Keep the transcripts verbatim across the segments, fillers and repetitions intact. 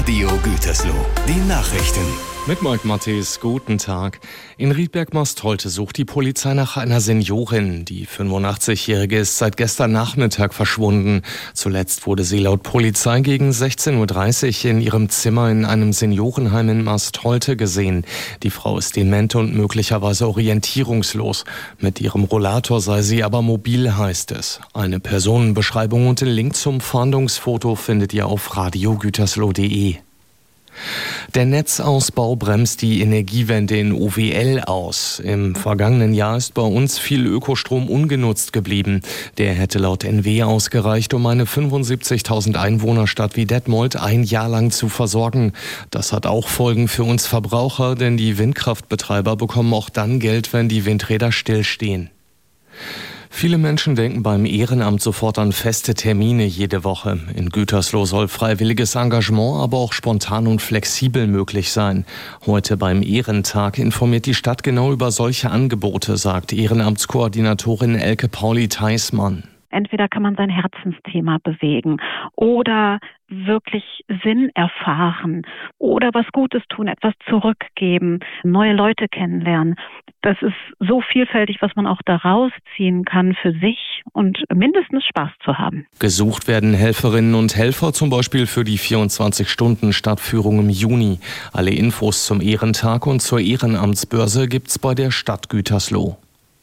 Radio Gütersloh, die Nachrichten. Mit Mike Matthäus, guten Tag. In Riedberg-Mastholte sucht die Polizei nach einer Seniorin. Die fünfundachtzigjährige ist seit gestern Nachmittag verschwunden. Zuletzt wurde sie laut Polizei gegen sechzehn Uhr dreißig in ihrem Zimmer in einem Seniorenheim in Mastholte gesehen. Die Frau ist dement und möglicherweise orientierungslos. Mit ihrem Rollator sei sie aber mobil, heißt es. Eine Personenbeschreibung und den Link zum Fahndungsfoto findet ihr auf radio gütersloh punkt de. Der Netzausbau bremst die Energiewende in O W L aus. Im vergangenen Jahr ist bei uns viel Ökostrom ungenutzt geblieben. Der hätte laut N W ausgereicht, um eine fünfundsiebzigtausend Einwohnerstadt wie Detmold ein Jahr lang zu versorgen. Das hat auch Folgen für uns Verbraucher, denn die Windkraftbetreiber bekommen auch dann Geld, wenn die Windräder stillstehen. Viele Menschen denken beim Ehrenamt sofort an feste Termine jede Woche. In Gütersloh soll freiwilliges Engagement aber auch spontan und flexibel möglich sein. Heute beim Ehrentag informiert die Stadt genau über solche Angebote, sagt Ehrenamtskoordinatorin Elke Pauli-Theismann. Entweder kann man sein Herzensthema bewegen oder wirklich Sinn erfahren oder was Gutes tun, etwas zurückgeben, neue Leute kennenlernen. Das ist so vielfältig, was man auch daraus ziehen kann für sich und mindestens Spaß zu haben. Gesucht werden Helferinnen und Helfer zum Beispiel für die vierundzwanzig-Stunden-Stadtführung im Juni. Alle Infos zum Ehrentag und zur Ehrenamtsbörse gibt's bei der Stadt Gütersloh.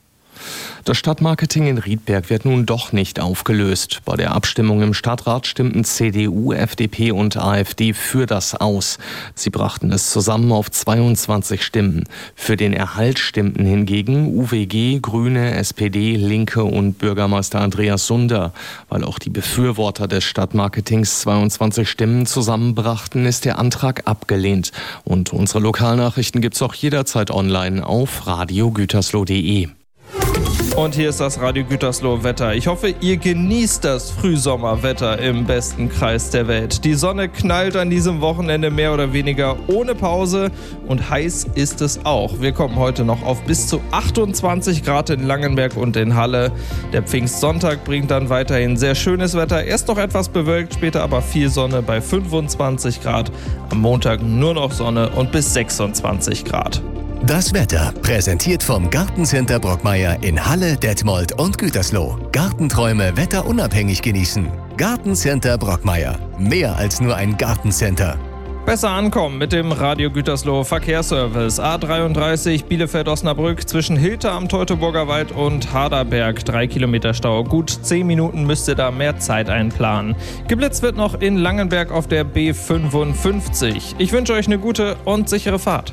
Das Stadtmarketing in Riedberg wird nun doch nicht aufgelöst. Bei der Abstimmung im Stadtrat stimmten C D U, F D P und A f D für das aus. Sie brachten es zusammen auf zweiundzwanzig Stimmen. Für den Erhalt stimmten hingegen U W G, Grüne, S P D, Linke und Bürgermeister Andreas Sunder. Weil auch die Befürworter des Stadtmarketings zweiundzwanzig Stimmen zusammenbrachten, ist der Antrag abgelehnt. Und unsere Lokalnachrichten gibt's auch jederzeit online auf radio gütersloh punkt de. Und hier ist das Radio Gütersloh Wetter. Ich hoffe, ihr genießt das Frühsommerwetter im besten Kreis der Welt. Die Sonne knallt an diesem Wochenende mehr oder weniger ohne Pause und heiß ist es auch. Wir kommen heute noch auf bis zu achtundzwanzig Grad in Langenberg und in Halle. Der Pfingstsonntag bringt dann weiterhin sehr schönes Wetter. Erst noch etwas bewölkt, später aber viel Sonne bei fünfundzwanzig Grad. Am Montag nur noch Sonne und bis sechsundzwanzig Grad. Das Wetter präsentiert vom Gartencenter Brockmeier in Halle, Detmold und Gütersloh. Gartenträume wetterunabhängig genießen. Gartencenter Brockmeier. Mehr als nur ein Gartencenter. Besser ankommen mit dem Radio Gütersloh Verkehrsservice. A dreiunddreißig Bielefeld-Osnabrück zwischen Hilter am Teutoburger Wald und Harderberg. Drei Kilometer Stau. Gut zehn Minuten müsst ihr da mehr Zeit einplanen. Geblitzt wird noch in Langenberg auf der B fünfundfünfzig. Ich wünsche euch eine gute und sichere Fahrt.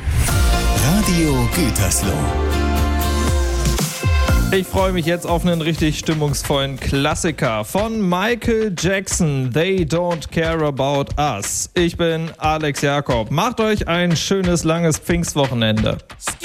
Radio Gütersloh. Ich freue mich jetzt auf einen richtig stimmungsvollen Klassiker von Michael Jackson. They don't care about us. Ich bin Alex Jakob. Macht euch ein schönes, langes Pfingstwochenende.